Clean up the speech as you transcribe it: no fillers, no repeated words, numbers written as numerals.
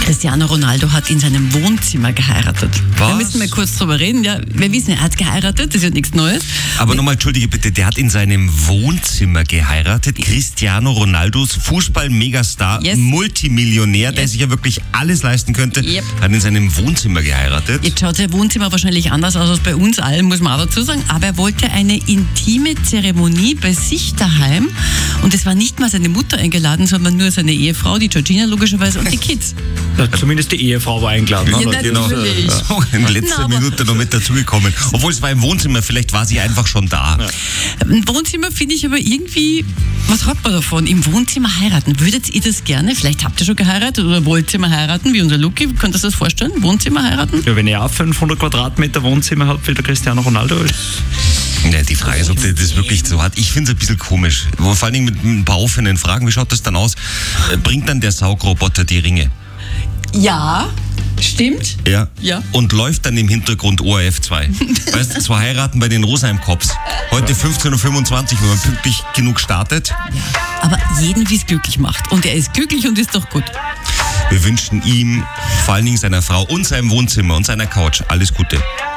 Cristiano Ronaldo hat in seinem Wohnzimmer geheiratet. Was? Da müssen wir kurz drüber reden. Ja, wir wissen, er hat geheiratet, das ist ja nichts Neues. Aber nochmal, entschuldige bitte, der hat in seinem Wohnzimmer geheiratet. Cristiano Ronaldos, Fußball-Megastar, Yes. Multimillionär, der Yes. sich ja wirklich alles leisten könnte, Yep. hat in seinem Wohnzimmer geheiratet. Jetzt schaut sein Wohnzimmer wahrscheinlich anders aus als bei uns allen, muss man auch dazu sagen. Aber er wollte eine intime Zeremonie bei sich daheim. Und es war nicht mal seine Mutter eingeladen, sondern nur seine Ehefrau, die Georgina logischerweise, und die Kids. Ja, zumindest die Ehefrau war eingeladen. Ja, oder? natürlich. So, in letzter Na, aber- Minute noch mit dazugekommen. Obwohl es war im Wohnzimmer, vielleicht war sie einfach schon da. Ein Wohnzimmer finde ich aber irgendwie, was hat man davon? Im Wohnzimmer heiraten. Würdet ihr das gerne? Vielleicht habt ihr schon geheiratet oder wollt ihr mal heiraten, wie unser Luki. Könnt ihr das vorstellen? Wohnzimmer heiraten? Ja, wenn ich auch 500 Quadratmeter Wohnzimmer habe, wie der Cristiano Ronaldo ist. Ja, die Frage ist, ob der das wirklich so hat. Ich finde es ein bisschen komisch. Vor allen Dingen mit ein paar offenen Fragen. Wie schaut das dann aus? Bringt dann der Saugroboter die Ringe? Ja, stimmt. Ja. Ja. Und läuft dann im Hintergrund ORF 2. Weißt du, 2 heiraten bei den Rosheim-Cops. Heute 15.25 Uhr, wenn man pünktlich genug startet. Aber jeden, wie es glücklich macht. Und er ist glücklich und ist doch gut. Wir wünschen ihm, vor allen Dingen seiner Frau und seinem Wohnzimmer und seiner Couch alles Gute.